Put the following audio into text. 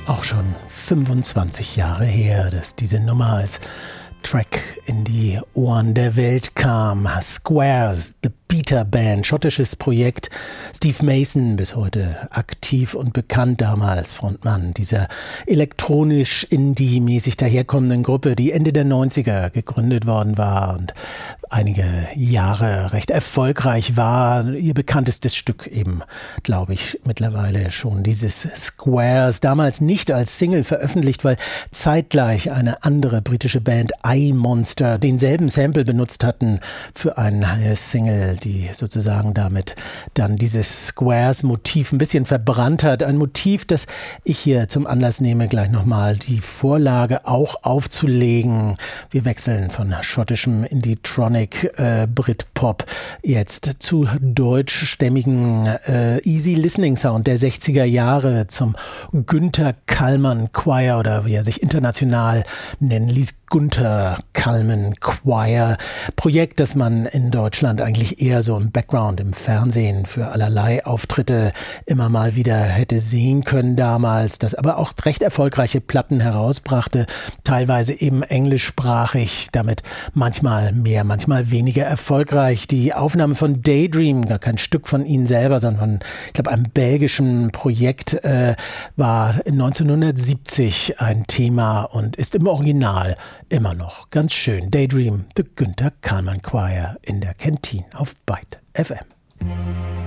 Auch schon 25 Jahre her, dass diese Nummer als Track in die Ohren der Welt kam. Squares, The Beta Band, schottisches Projekt. Steve Mason, bis heute aktiv und bekannt, damals Frontmann dieser elektronisch-indie-mäßig daherkommenden Gruppe, die Ende der 90er gegründet worden war und einige Jahre recht erfolgreich war. Ihr bekanntestes Stück eben, glaube ich, mittlerweile schon dieses Squares. Damals nicht als Single veröffentlicht, weil zeitgleich eine andere britische Band, iMonster, denselben Sample benutzt hatten für eine Single, die sozusagen damit dann dieses Squares-Motiv ein bisschen verbrannt hat. Ein Motiv, das ich hier zum Anlass nehme, gleich nochmal die Vorlage auch aufzulegen. Wir wechseln von schottischem Indie-Tronic Britpop jetzt zu deutschstämmigen Easy Listening Sound der 60er Jahre, zum Günther Kallman Choir oder wie er sich international nennen ließ, Gunther Kallman Choir. Projekt, das man in Deutschland eigentlich eher so im Background, im Fernsehen für allerlei Auftritte immer mal wieder hätte sehen können damals, das aber auch recht erfolgreiche Platten herausbrachte, teilweise eben englischsprachig, damit manchmal mehr, manchmal weniger erfolgreich. Die Aufnahme von Daydream, gar kein Stück von ihnen selber, sondern von, ich glaube, einem belgischen Projekt, war 1970 ein Thema und ist im Original immer noch ganz schön. Daydream, The Günther Kallman Choir in der Kantine auf Byte FM.